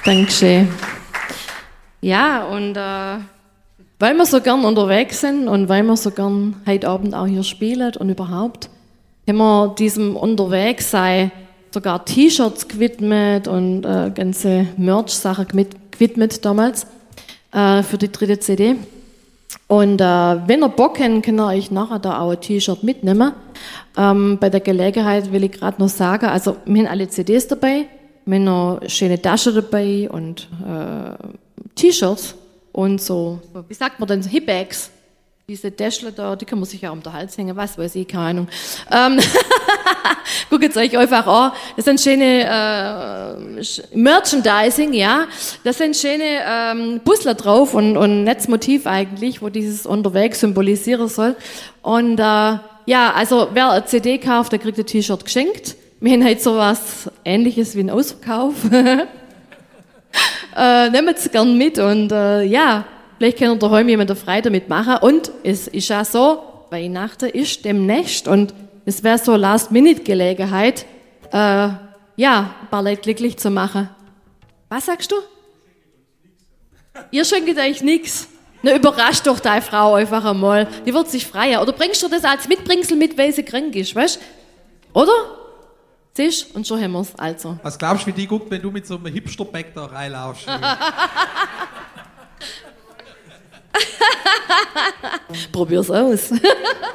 Dankeschön. Ja, und weil wir so gern unterwegs sind und weil wir so gern heute Abend auch hier spielen und überhaupt, haben wir diesem Unterwegssein sogar T-Shirts gewidmet und ganze Merch-Sachen gewidmet damals für die 3. CD. Und wenn ihr Bock habt, könnt ihr euch nachher da auch ein T-Shirt mitnehmen. Bei der Gelegenheit will ich gerade noch sagen, also wir haben alle CDs dabei, wir haben noch schöne Taschen dabei und T-Shirts und so, wie sagt man denn, Hip-Bags. Diese Täschchen da, die kann man sich ja um den Hals hängen, was weiß ich, keine Ahnung. Guckt es euch einfach an. Das sind schöne Merchandising, ja. Da sind schöne Puzzler drauf und Netzmotiv eigentlich, wo dieses Unterwegs symbolisieren soll. Und ja, also wer eine CD kauft, der kriegt ein T-Shirt geschenkt. Wir haben heute sowas Ähnliches wie einen Ausverkauf. Nehmt es gern mit und ja, vielleicht kann daheim jemand eine Freude damit machen. Und es ist ja so, Weihnachten ist demnächst und es wäre so Last-Minute-Gelegenheit, ja, ein paar Leute glücklich zu machen. Was sagst du? Ihr schenkt euch nichts. Na, überrascht doch deine Frau einfach einmal. Die wird sich freuen. Oder bringst du das als Mitbringsel mit, weil sie krank ist, weißt du? Oder? Siehst und schon haben wir's, also. Was glaubst du, wie die guckt, wenn du mit so einem Hipster-Bag da reinlaufst? Probier's aus.